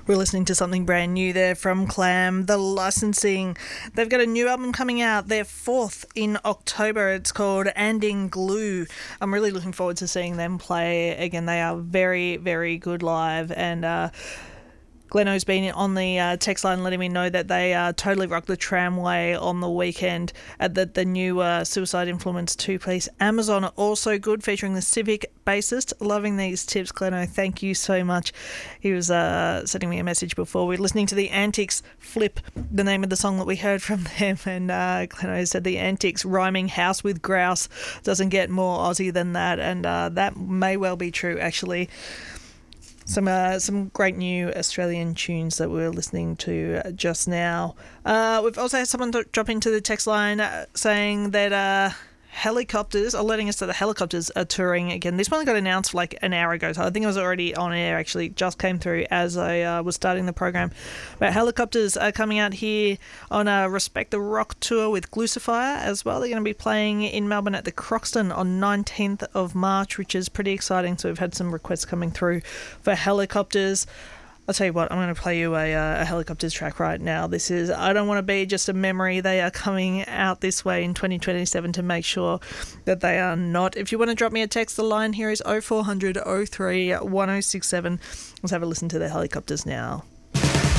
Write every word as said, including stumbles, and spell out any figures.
We're listening to something brand new there from Clam, The Licensing. They've got a new album coming out, their fourth in October. It's called And in Glue. I'm really looking forward to seeing them play again. They are very, very good live, and uh, Gleno's been on the uh, text line letting me know that they uh, totally rocked the Tramway on the weekend at the, the new uh, Suicide Influence two-piece. Amazon are also good, featuring the Civic bassist. Loving these tips, Gleno. Thank you so much. He was uh, sending me a message before. We were listening to the Antics, Flip, the name of the song that we heard from them, and uh, Gleno said the Antics rhyming house with grouse doesn't get more Aussie than that, and uh, that may well be true, actually. Some uh, some great new Australian tunes that we were listening to just now. Uh, we've also had someone drop into the text line uh, saying that uh, Helicopters, or letting us know the Helicopters are touring again. This one got announced like an hour ago, so I think it was already on air, actually. It just came through as I uh, was starting the program. But Helicopters are coming out here on a Respect the Rock tour with Glucifier as well. They're going to be playing in Melbourne at the Croxton on nineteenth of March, which is pretty exciting. So we've had some requests coming through for Helicopters. I'll tell you what, I'm going to play you a, uh, a Helicopters track right now. This is I Don't Want to Be Just a Memory. They are coming out this way in twenty twenty-seven to make sure that they are not. If you want to drop me a text, the line here is oh four hundred oh three one oh six seven. Let's have a listen to the Helicopters now.